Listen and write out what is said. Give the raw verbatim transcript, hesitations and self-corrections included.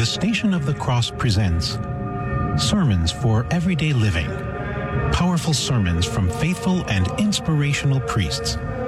Station of the Cross presents Sermons for Everyday Living. Powerful sermons from faithful and inspirational priests